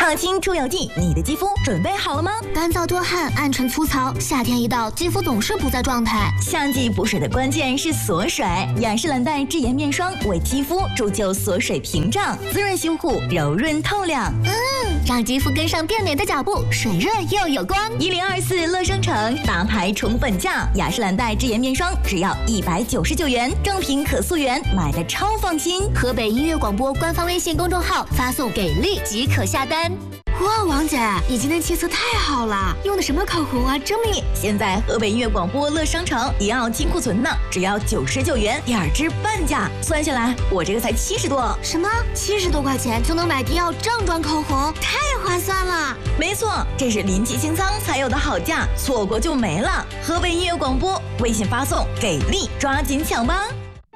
抗菌除油剂，你的肌肤准备好了吗？ 干燥多汗、暗沉粗糙，夏天一到，肌肤总是不在状态。 夏季补水的关键是锁水，雅诗兰黛智妍面霜为肌肤铸就锁水屏障，滋润修护，柔润透亮。 让肌肤跟上变美的脚步，水润又有光。 1024乐商城大牌宠本价，雅诗兰黛智妍面霜只要199元，正品可溯源，买的超放心。 河北音乐广播官方微信公众号发送给力即可下单。哇，王姐，你今天气色太好了，用的什么口红啊？这么现在河北音乐广播乐商城迪奥金库存呢，只要99元，2支半价，算下来我这个才70多。 什么？70多块钱就能买迪奥正装口红，太划算了！ 没错，这是临期清仓才有的好价，错过就没了。河北音乐广播微信发送给力，抓紧抢吧！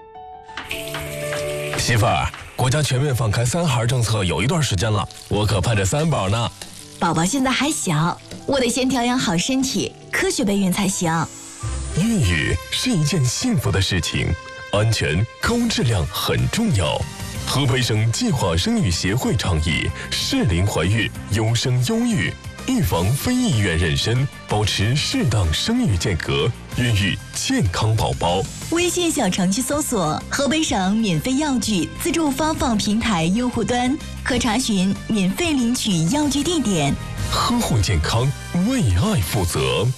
媳妇儿，国家全面放开3孩政策有一段时间了，我可盼着3宝呢。 宝宝现在还小，我得先调养好身体，科学备孕才行。 孕育是一件幸福的事情，安全、高质量很重要。河北省计划生育协会倡议适龄怀孕，优生优育，预防非意愿妊娠，保持适当生育间隔，孕育健康宝宝。 微信小程序搜索河北省免费药具自助发放平台用户端，可查询免费领取药具地点。 呵护健康，为爱负责。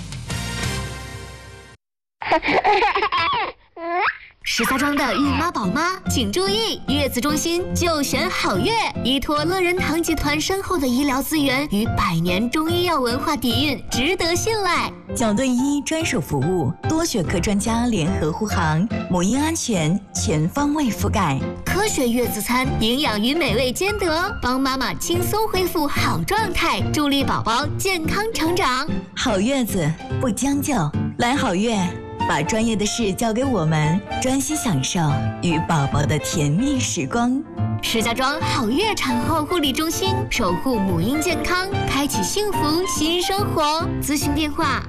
石家庄的孕妈宝妈请注意，月子中心就选好月，依托乐仁堂集团深厚的医疗资源与100年中医药文化底蕴，值得信赖。 角盾医专属服务，多学科专家联合护航，母婴安全全方位覆盖。 科学月子餐，营养与美味兼得，帮妈妈轻松恢复好状态，助力宝宝健康成长。 好月子不将就，来好月。把专业的事交给我们，专心享受与宝宝的甜蜜时光。 石家庄好月产后护理中心，守护母婴健康，开启幸福新生活。咨询电话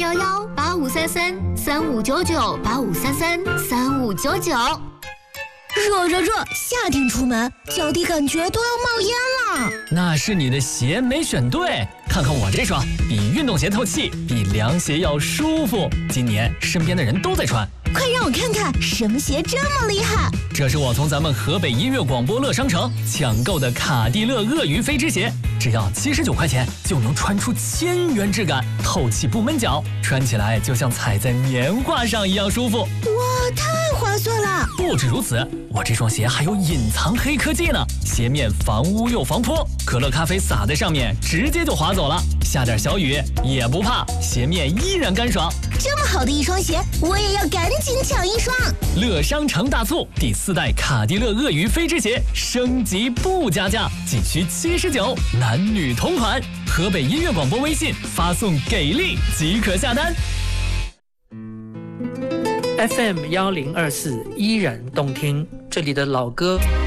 ：03118533359985333599。 热，夏天出门，脚底感觉都要冒烟了。 那是你的鞋没选对，看看我这双，比运动鞋透气，比凉鞋要舒服。今年身边的人都在穿， 快让我看看什么鞋这么厉害！ 这是我从咱们河北音乐广播乐商城抢购的卡地勒鳄鱼飞之鞋，只要79块钱就能穿出1000元质感，透气不闷脚，穿起来就像踩在棉花上一样舒服。 哇，太划算了！ 不止如此，我这双鞋还有隐藏黑科技呢，鞋面防污又防泼，可乐咖啡洒在上面直接就滑走了，下点小雨也不怕，鞋面依然干爽。 这么好的一双鞋，我也要赶紧抢一双！ 乐商城大促，第4代卡地勒鳄鱼飞之鞋升级不加价，仅需79，男女同款。河北音乐广播微信发送给力即可下单。 FM 1024依然动听，这里的老歌